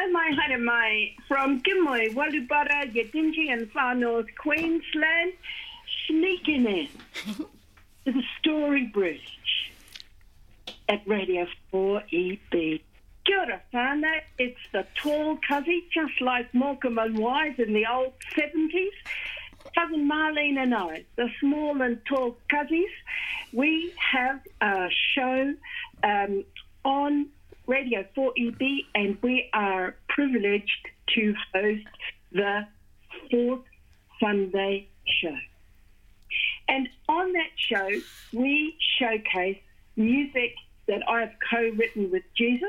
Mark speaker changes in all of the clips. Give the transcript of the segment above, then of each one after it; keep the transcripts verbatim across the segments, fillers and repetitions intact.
Speaker 1: Hello, my hana mai from Gimoi, Walubara, Yadinji and Far North Queensland, sneaking in to the Story Bridge at Radio four E B. Kia ora whānau, it's the tall cuzzy, just like Malcolm and Wise in the old seventies. Cousin Marlene and I, the small and tall cuzzies, we have a show um, on Radio four E B, and we are privileged to host the fourth Sunday show. And on that show, we showcase music that I've co-written with Jesus,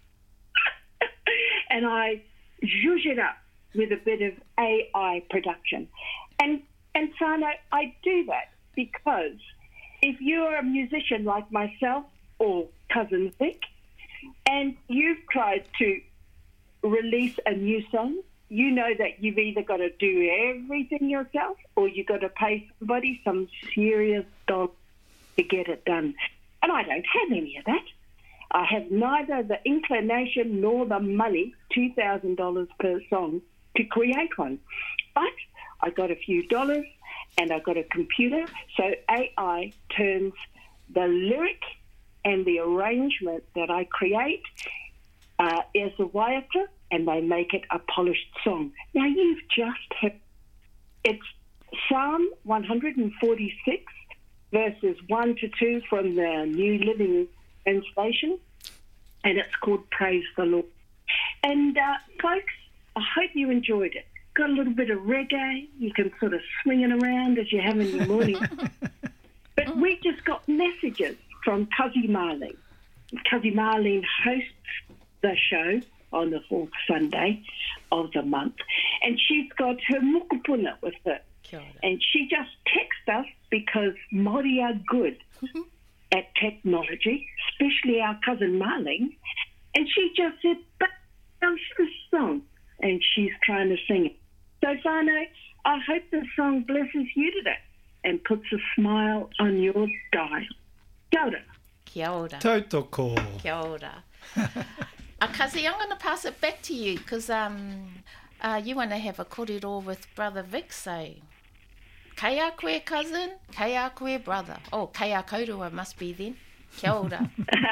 Speaker 1: and I zhuzh it up with a bit of A I production. And, and Sana, I do that because if you're a musician like myself or Cousin Vic, and you've tried to release a new song, you know that you've either got to do everything yourself or you've got to pay somebody some serious dollars to get it done. And I don't have any of that. I have neither the inclination nor the money, two thousand dollars per song, to create one. But I got a few dollars and I got a computer, so A I turns the lyric and the arrangement that I create uh, as a wire clip, and they make it a polished song. Now, you've just had, it's Psalm one forty-six, verses one to two from the New Living Translation, and it's called Praise the Lord. And, uh, folks, I hope you enjoyed it. Got a little bit of reggae. You can sort of swing it around as you're having your morning. But we just got messages from Cuzzy Marlene. Cuzzy Marlene hosts the show on the fourth Sunday of the month, and she's got her mukupuna with her. And she just texts us because Māori are good at technology, especially our cousin Marlene, and she just said, but how's this song? And she's trying to sing it. So, Whānau, I hope the song blesses you today and puts a smile on your dial. Kia ora.
Speaker 2: Kia ora.
Speaker 3: Tautoko.
Speaker 2: Kia ora. uh, Kazi, I'm going to pass it back to you because um, uh, you want to have a kōrero with Brother Vic, so kei a koe cousin, kei a koe brother. Oh, kei a kaurua must be then. Kia ora.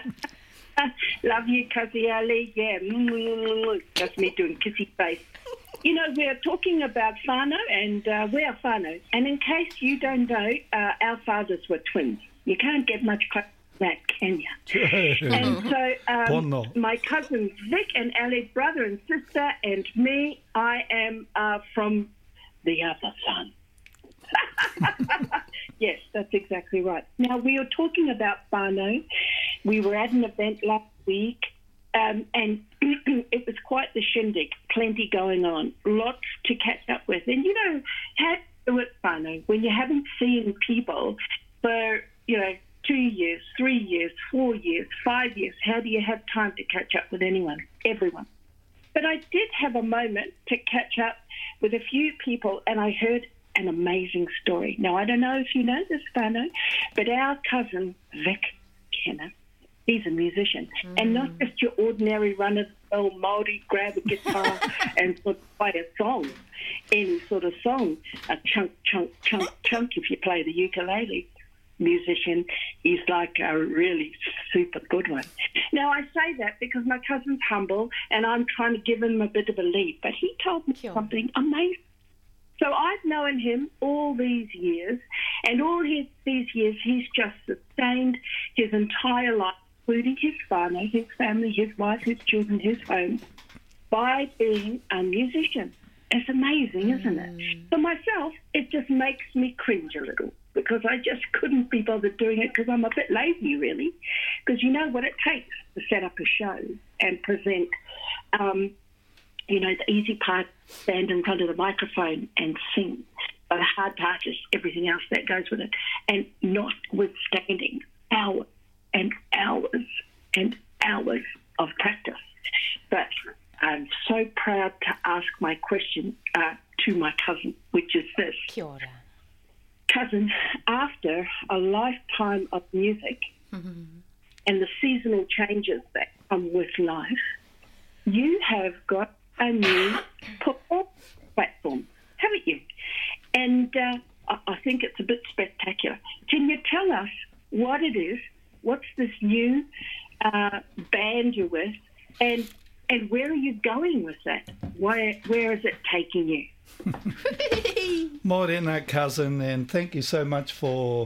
Speaker 1: Love you, Kazi Ali. Yeah, that's me doing kissy face. You know, we're talking about whānau, and uh, we're whānau. And in case you don't know, uh, our fathers were twins. You can't get much closer than that, can you? And so um, my cousins Vic and Ali, brother and sister, and me, I am uh, from the other son. Yes, that's exactly right. Now, we were talking about whānau. We were at an event last week, um, and it was quite the shindig, plenty going on, lots to catch up with. And, you know, how to do it, whānau, when you haven't seen people for, you know, two years, three years, four years, five years, how do you have time to catch up with anyone, everyone? But I did have a moment to catch up with a few people, and I heard an amazing story. Now, I don't know if you know this, whānau, but our cousin Vic Kenner, he's a musician, mm. and not just your ordinary run-of-the-mill Māori grab a guitar and sort of play a song, any sort of song, a chunk, chunk, chunk, chunk if you play the ukulele. Musician, he's like a really super good one. Now, I say that because my cousin's humble and I'm trying to give him a bit of a lead, but he told me sure. something amazing. So I've known him all these years, and all his, these years he's just sustained his entire life, including his whānau, his family, his wife, his children, his home, by being a musician. It's amazing, isn't it? Mm. For myself, it just makes me cringe a little because I just couldn't be bothered doing it because I'm a bit lazy, really, because you know what it takes to set up a show and present um, you know, the easy part, stand in front of the microphone and sing. But the hard part is everything else that goes with it. And notwithstanding hours and hours and hours of practice. But I'm so proud to ask my question uh, to my cousin, which is this.
Speaker 2: Kia ora.
Speaker 1: Cousin, after a lifetime of music mm-hmm. and the seasonal changes that come with life, you have got a new performance platform, haven't you? And uh, I, I think it's a bit spectacular. Can you tell us what it is? What's this new uh, band you're with? And and where are you going with that? Where, where is it taking you?
Speaker 3: Morena, cousin, and thank you so much for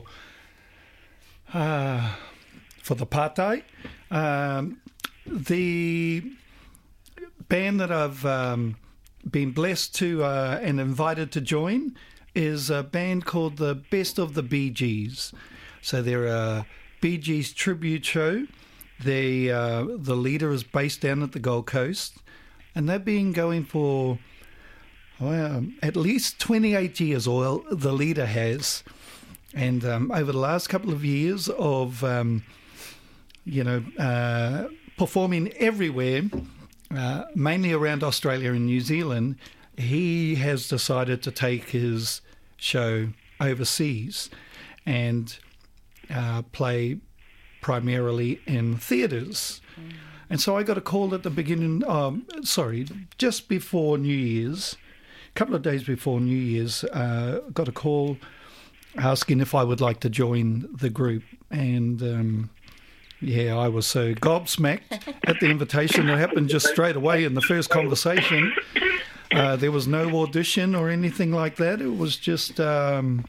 Speaker 3: uh, for the partai. Um, the band that I've um, been blessed to uh, and invited to join is a band called the Best of the Bee Gees. So they're a Bee Gees tribute show. They, uh, the leader is based down at the Gold Coast, and they've been going for well, at least twenty-eight years, or the leader has. And um, over the last couple of years of, um, you know, uh, performing everywhere, uh, mainly around Australia and New Zealand, he has decided to take his show overseas and uh, play primarily in theatres. Mm. And so I got a call at the beginning, um, sorry, just before New Year's, a couple of days before New Year's, uh, got a call asking if I would like to join the group. And um, yeah, I was so gobsmacked at the invitation. It happened just straight away in the first conversation. Uh, there was no audition or anything like that. It was just, um,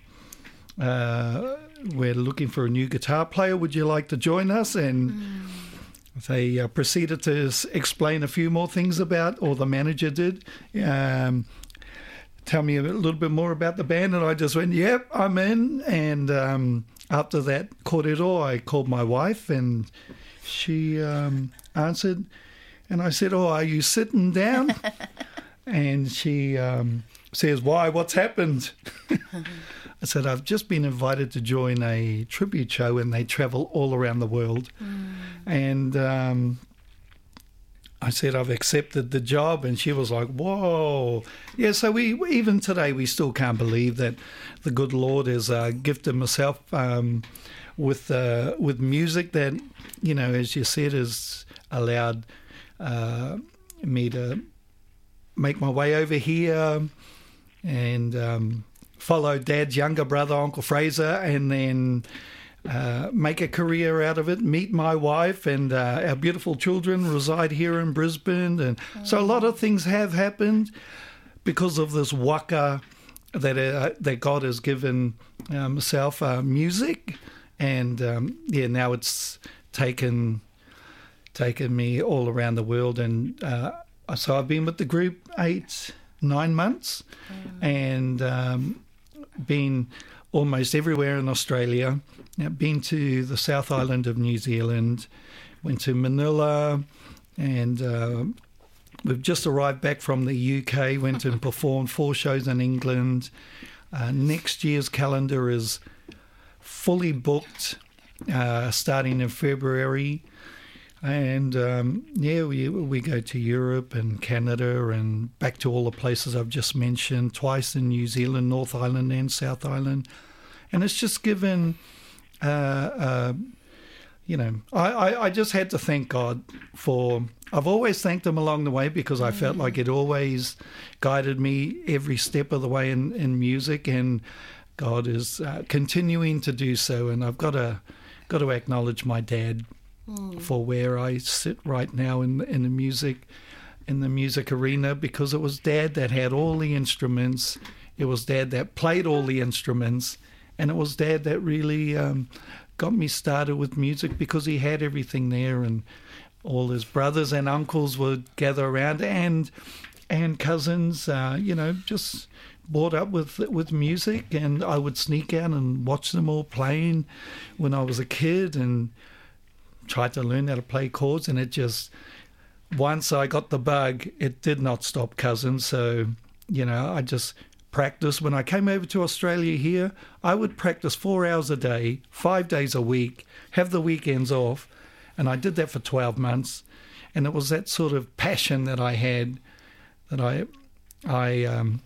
Speaker 3: uh, we're looking for a new guitar player. Would you like to join us? And mm. they uh, proceeded to s- explain a few more things about, or the manager did, um, tell me a little bit more about the band. And I just went, yep, I'm in. And um, after that corridor, I called my wife, and she um, answered. And I said, oh, are you sitting down? And she um, says, why, what's happened? I said, I've just been invited to join a tribute show, and they travel all around the world. Mm. And um, I said, I've accepted the job. And she was like, whoa. Yeah, so we even today, we still can't believe that the good Lord has uh, gifted myself um, with, uh, with music that, you know, as you said, has allowed uh, me to make my way over here and um, follow Dad's younger brother, Uncle Fraser, and then uh, make a career out of it, meet my wife, and uh, our beautiful children reside here in Brisbane. And mm. so a lot of things have happened because of this waka that uh, that God has given uh, myself, uh, music. And um, yeah, now it's taken taken me all around the world. And uh, so I've been with the group eight, nine months mm. and um, been almost everywhere in Australia. Now, been to the South Island of New Zealand, went to Manila, and uh, we've just arrived back from the U K, went and performed four shows in England. Uh, next year's calendar is fully booked, uh, starting in February. And um, yeah, we we go to Europe and Canada and back to all the places I've just mentioned, twice in New Zealand, North Island and South Island. And it's just given, uh, uh, you know, I, I, I just had to thank God for, I've always thanked him along the way because I felt like it always guided me every step of the way in, in music, and God is uh, continuing to do so. And I've got to, got to acknowledge my dad Mm. for where I sit right now in in the music in the music arena, because it was Dad that had all the instruments, it was Dad that played all the instruments, and it was Dad that really um, got me started with music, because he had everything there, and all his brothers and uncles would gather around, and and cousins, uh, you know, just brought up with with music, and I would sneak out and watch them all playing when I was a kid, and tried to learn how to play chords. And it just, once I got the bug, it did not stop, cousin. So, you know, I just practiced. When I came over to Australia here, I would practice four hours a day, five days a week, have the weekends off. And I did that for twelve months. And it was that sort of passion that I had that I, I, um,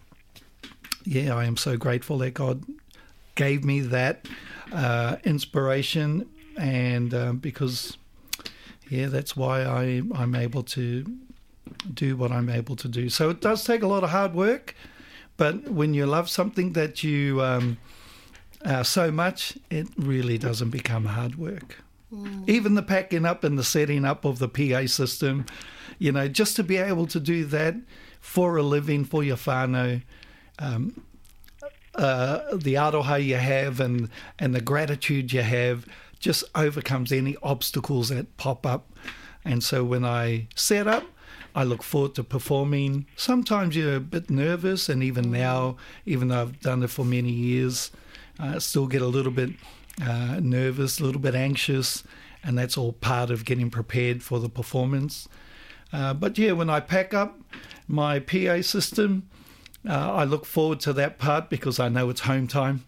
Speaker 3: yeah, I am so grateful that God gave me that uh, inspiration. And um, because, yeah, that's why I, I'm able to do what I'm able to do. So it does take a lot of hard work, but when you love something that you um, uh, so much, it really doesn't become hard work. Mm. Even the packing up and the setting up of the P A system, you know, just to be able to do that for a living, for your whānau, um, uh, the aroha you have and, and the gratitude you have just overcomes any obstacles that pop up. And so when I set up, I look forward to performing. Sometimes you're a bit nervous, and even now, even though I've done it for many years, I still get a little bit uh, nervous, a little bit anxious, and that's all part of getting prepared for the performance. Uh, but yeah, when I pack up my P A system, uh, I look forward to that part because I know it's home time.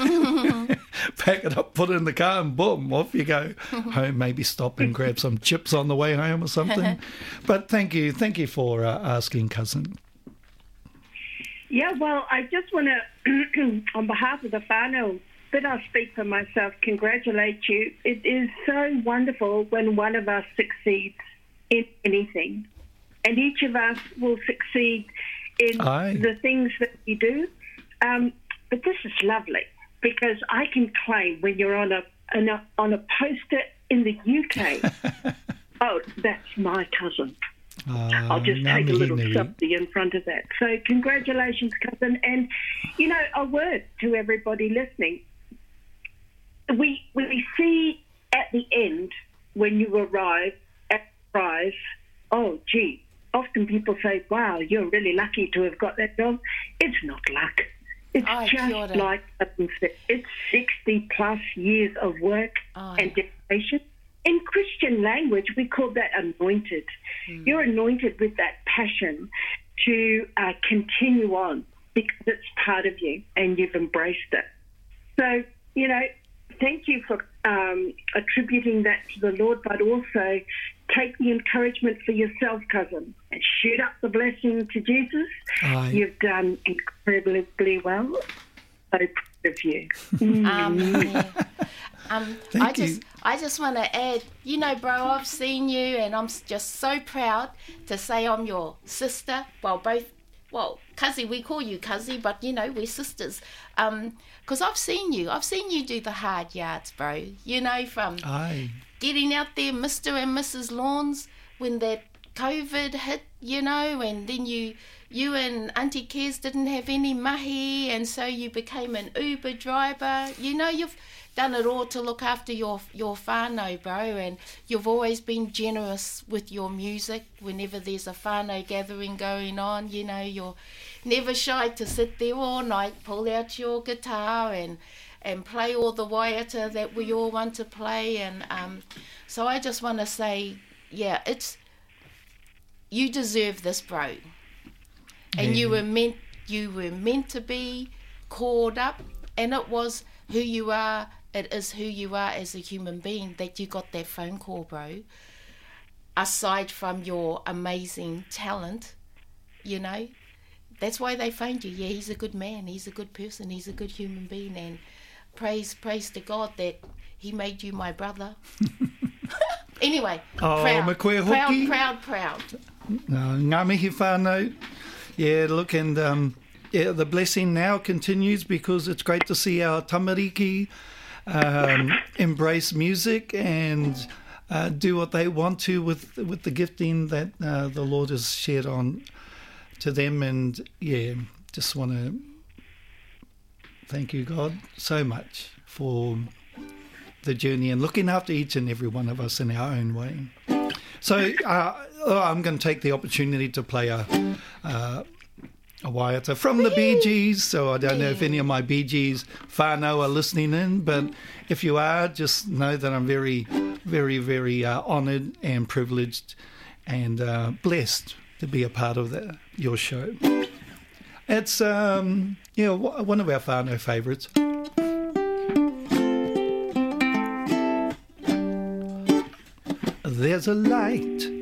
Speaker 3: Pack it up, put it in the car, and boom, off you go home. Maybe stop and grab some chips on the way home or something. But thank you, thank you for uh, asking, cousin.
Speaker 1: Yeah, well, I just want to, on behalf of the whānau, but I'll speak for myself, congratulate you. It is so wonderful when one of us succeeds in anything, and each of us will succeed in Aye. the things that we do. Um, but this is lovely, because I can claim when you're on a, on a on a poster in the U K, oh, that's my cousin. Uh, I'll just take a little something in front of that. So congratulations, cousin. And, you know, a word to everybody listening. We, we see at the end, when you arrive at the prize, oh, gee, often people say, wow, you're really lucky to have got that job. It's not luck. It's oh, just like it's sixty plus years of work oh. and dedication. In Christian language, we call that anointed. Mm. You're anointed with that passion to uh, continue on because it's part of you and you've embraced it. So, you know, thank you for um, attributing that to the Lord, but also take the encouragement for yourself, cousin, and shoot up the blessing to Jesus. Aye. You've done incredibly well. So proud of you. Mm.
Speaker 2: Um, yeah. um, I just, I just want to add, you know, bro, I've seen you, and I'm just so proud to say I'm your sister. Well, both, well, Cuzzy, we call you Cuzzy, but you know, we're sisters. Um, because I've seen you, I've seen you do the hard yards, bro. You know, from Aye. getting out there, Mister and Missus Lawns, when that COVID hit, you know, and then you you and Auntie Kez didn't have any mahi, and so you became an Uber driver. You know, you've done it all to look after your your whānau, bro, and you've always been generous with your music whenever there's a whānau gathering going on. You know, you're never shy to sit there all night, pull out your guitar and and play all the waiata that we all want to play. And um, so I just want to say, yeah, it's you deserve this, bro. And yeah. you were meant you were meant to be called up, and it was who you are. It is who you are as a human being that you got that phone call, bro. Aside from your amazing talent, you know, that's why they phoned you. Yeah, he's a good man. He's a good person. He's a good human being. And praise, praise to God that he made you my brother. Anyway,
Speaker 3: oh,
Speaker 2: proud, proud, proud, proud.
Speaker 3: Uh, ngā mihi whānau. Yeah, look, and um, yeah, the blessing now continues because it's great to see our tamariki um, embrace music and uh, do what they want to with with the gifting that uh, the Lord has shared on to them. And yeah, just want to thank you, God, so much for the journey and looking after each and every one of us in our own way. So uh, oh, I'm going to take the opportunity to play a, uh, a waiata from the Bee Gees. So I don't know if any of my Bee Gees whānau are listening in, but if you are, just know that I'm very, very, very uh, honoured and privileged and uh, blessed to be a part of the, your show. It's um, you know, one of our whānau favourites. There's a light